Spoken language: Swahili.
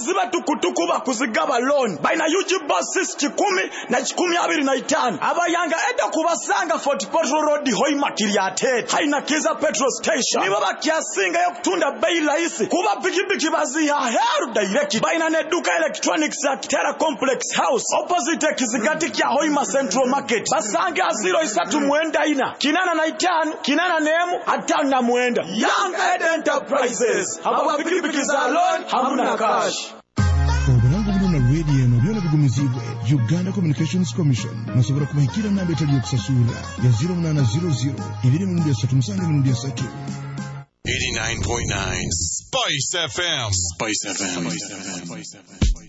abakazi batukutuku bakuzigaba loan baina UG buses 10 na 25 abayanga eda kubasanga Fort Portal Road Hoima Kiriate haina kiza petrol station nibo bakyasinga yo kutunda bei rahisi kuba pikipiki baziha heru direct baina ne duka electronics at Terra Complex House opposite Kizigati kya Hoima Central Market basanga 03 mwenda ina kinana na 5 kinana nemu atana na mwenda Young Ed Enterprises haba pikipiki za loan hamuna cash. Obulango buluna radio no byona bigumizibwe Uganda Communications Commission nasobora kubahikira namba etali okusasula ya 0800 23 89.9 Spice FM.